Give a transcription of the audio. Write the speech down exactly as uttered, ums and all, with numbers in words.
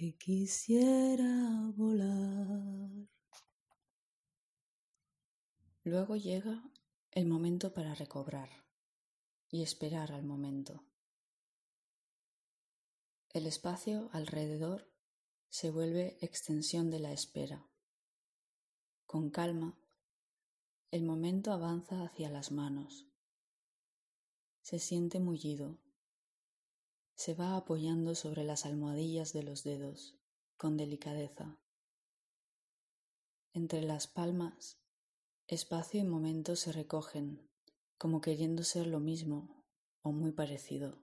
que quisiera volar. Luego llega el momento para recobrar y esperar al momento. El espacio alrededor se vuelve extensión de la espera. Con calma, el momento avanza hacia las manos. Se siente mullido. Se va apoyando sobre las almohadillas de los dedos, con delicadeza. Entre las palmas, espacio y momento se recogen, como queriendo ser lo mismo o muy parecido.